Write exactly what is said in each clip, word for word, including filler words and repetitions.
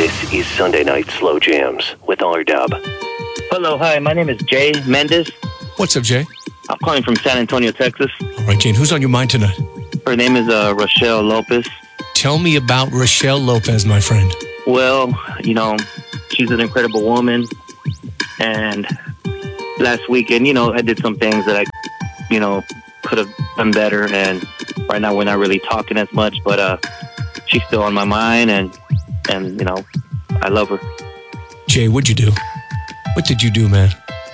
This is Sunday Night Slow Jams with R-Dub. Hello, hi, my name is Jay Mendez. What's up, Jay? I'm calling from San Antonio, Texas. All right, Jane, who's on your mind tonight? Her name is uh, Rochelle Lopez. Tell me about Rochelle Lopez, my friend. Well, you know, she's an incredible woman. And last weekend, you know, I did some things that I, you know, could have done better. And right now we're not really talking as much, but uh, she's still on my mind. And, and you know, I love her. Jay, what'd you do? What did you do, man?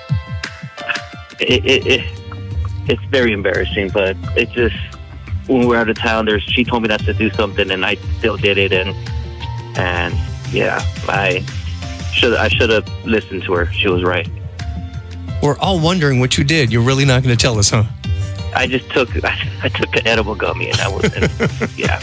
It, it, it It's very embarrassing, but it just, when we were out of town, there's, she told me not to do something, and I still did it. And, and yeah, I should I should have listened to her. She was right. We're all wondering what you did. You're really not going to tell us, huh? I just took I, I took an edible gummy, and I was and, yeah.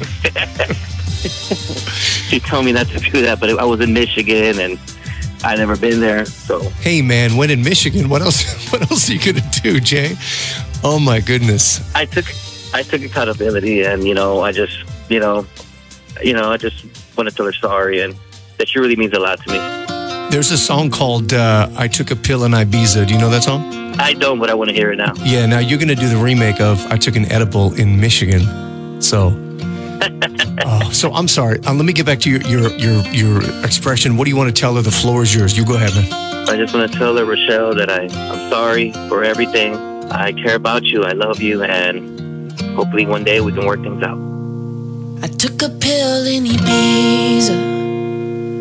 She told me not to do that, but I was in Michigan, and I never been there. So hey, man, when in Michigan, what else? What else are you going to do, Jay? Oh my goodness! I took I took accountability, and you know, I just you know, you know, I just want to tell her sorry, and that she really means a lot to me. There's a song called uh, "I Took a Pill in Ibiza." Do you know that song? I don't, but I want to hear it now. Yeah, now you're going to do the remake of "I Took an Edible in Michigan." So, uh, so I'm sorry. Uh, let me get back to your, your your your expression. What do you want to tell her? The floor is yours. You go ahead, man. I just want to tell her, Rochelle, that I I'm sorry for everything. I care about you. I love you, and hopefully one day we can work things out. I took a pill in Ibiza.